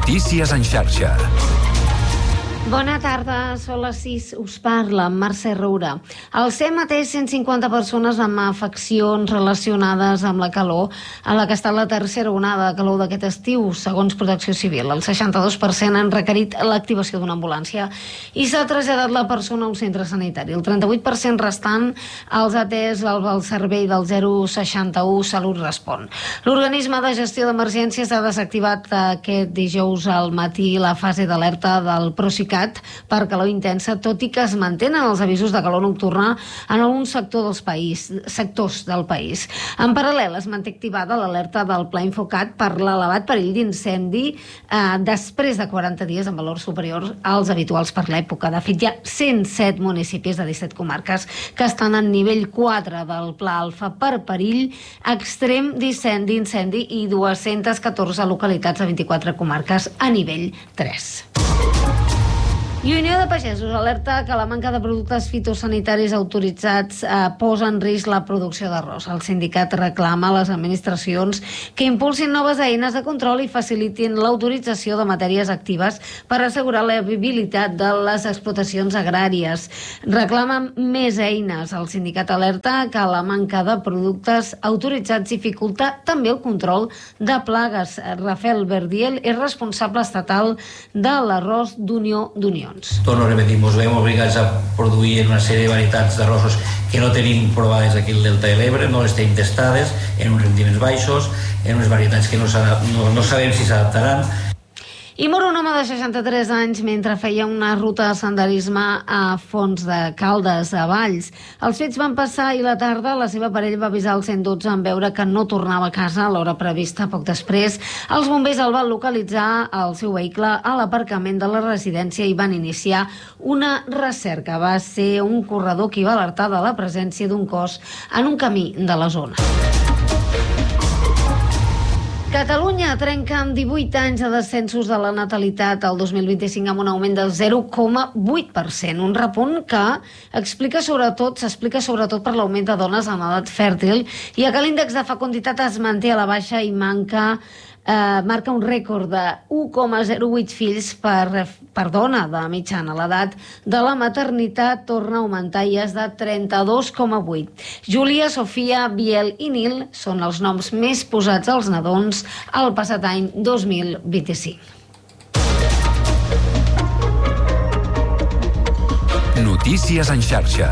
Notícies en xarxa. Bona tarda, són les 6, us parla Mercè Roura. El CEM atès 150 persones amb afeccions relacionades amb la calor, a la que està la tercera onada de calor d'aquest estiu, segons Protecció Civil. El 62% han requerit l'activació d'una ambulància i s'ha traslladat la persona a un centre sanitari. El 38% restant els atès al servei del 061 Salut Respon. L'organisme de gestió d'emergències ha desactivat aquest dijous al matí la fase d'alerta del Procicat per calor intensa, tot i que es mantenen els avisos de calor nocturna en alguns sectors del país. En paral·lel, es manté activada l'alerta del Pla Infocat per l'elevat perill d'incendi després de 40 dies amb valors superiors als habituals per l'època. De fet, hi ha 107 municipis de 17 comarques que estan en nivell 4 del Pla Alfa per perill extrem d'incendi i 214 localitats de 24 comarques a nivell 3. I Unió de Pagesos alerta que la manca de productes fitosanitaris autoritzats posa en risc la producció d'arròs. El sindicat reclama a les administracions que impulsin noves eines de control i facilitin l'autorització de matèries actives per assegurar la viabilitat de les explotacions agràries. Reclama més eines. El sindicat alerta que la manca de productes autoritzats dificulta també el control de plagues. Rafael Verdiel és responsable estatal de l'arròs d'Unió d'Unió. Torno a repetir, ens veiem obligats a produir una sèrie de varietats d'arrossos que no tenim provades aquí al Delta de l'Ebre, no les tenim testades, en uns rendiments baixos, en unes varietats que no sabem si s'adaptaran. I mor un home de 63 anys mentre feia una ruta de senderisme a Fons de Caldes, a Valls. Els fets van passar ahir a la tarda. La seva parella va avisar el 112 en veure que no tornava a casa a l'hora prevista. Poc després, els bombers el van localitzar al seu vehicle a l'aparcament de la residència i van iniciar una recerca. Va ser un corredor qui va alertar de la presència d'un cos en un camí de la zona. Catalunya trenca amb 18 anys de descensos de la natalitat al 2025 amb un augment del 0,8%, un repunt que s'explica sobretot per l'augment de dones en edat fèrtil, ja que l'índex de fecunditat es manté a la baixa i marca un rècord de 1,08 fills per dona de mitjana. L'edat de la maternitat torna a augmentar i és de 32,8. Júlia, Sofia, Biel i Nil són els noms més posats als nadons el passat any 2025. Notícies en xarxa.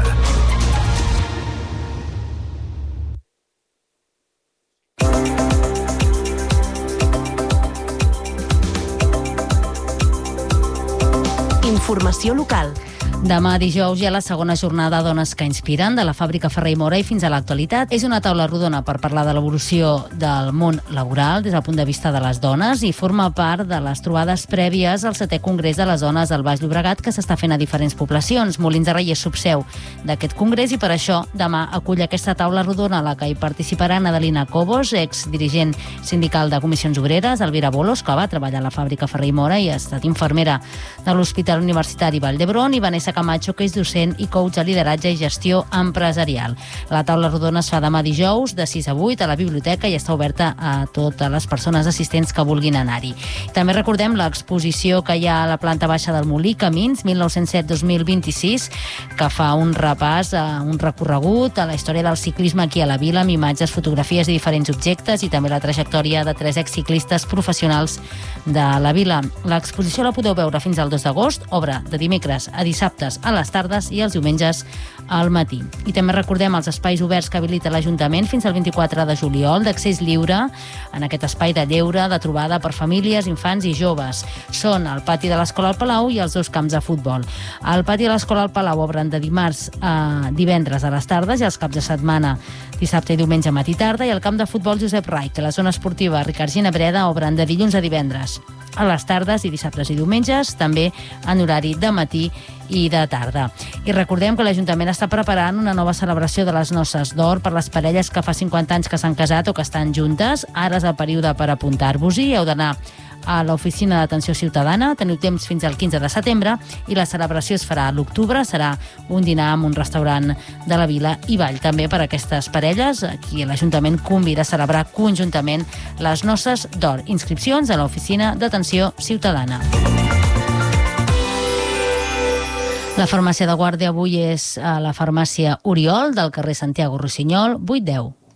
Informació local. Demà dijous hi ha la segona jornada Dones que inspiren de la fàbrica Ferrer i Mora i fins a l'actualitat. És una taula rodona per parlar de l'evolució del món laboral des del punt de vista de les dones i forma part de les trobades prèvies al 7è Congrés de les Dones al Baix Llobregat que s'està fent a diferents poblacions. Molins de Rei és subseu d'aquest congrés i per això demà acull aquesta taula rodona a la que hi participaran Adelina Cobos, exdirigent sindical de Comissions Obreres, Elvira Bolos, que va treballar a la fàbrica Ferrer i Mora i ha estat infermera de l'Hospital Universitari Vall d'Hebron, i Vanessa Camacho, que és docent i coach de lideratge i gestió empresarial. La taula rodona es fa demà dijous de 6 a 8 a la biblioteca i està oberta a totes les persones assistents que vulguin anar-hi. També recordem l'exposició que hi ha a la planta baixa del Molí, Camins, 1907-2026, que fa un repàs, un recorregut a la història del ciclisme aquí a la vila, amb imatges, fotografies i diferents objectes, i també la trajectòria de 3 exciclistes professionals de la vila. L'exposició la podeu veure fins al 2 d'agost, obre de dimecres a dissabte a les tardes i els diumenges al matí. I també recordem els espais oberts que habilita l'Ajuntament fins al 24 de juliol, d'accés lliure en aquest espai de lleure, de trobada per famílies, infants i joves. Són el pati de l'Escola al Palau i els 2 camps de futbol. El pati de l'Escola al Palau obren de dimarts a divendres a les tardes i els caps de setmana dissabte i diumenge matí tarda, i el camp de futbol Josep Raich, la zona esportiva Ricard Ginebreda, obren de dilluns a divendres a les tardes i dissabtes i diumenges, també en horari de matí i de tarda. I recordem que l'Ajuntament està preparant una nova celebració de les noces d'or per les parelles que fa 50 anys que s'han casat o que estan juntes. Ara és el període per apuntar-vos-hi. Heu d'anar a l'Oficina d'Atenció Ciutadana. Teniu temps fins al 15 de setembre i la celebració es farà a l'octubre. Serà un dinar en un restaurant de la Vila i ball també per a aquestes parelles. Aquí l'Ajuntament convida a celebrar conjuntament les noces d'or. Inscripcions a l'Oficina d'Atenció Ciutadana. La farmàcia de guàrdia avui és a la farmàcia Oriol del carrer Santiago Rossinyol 810.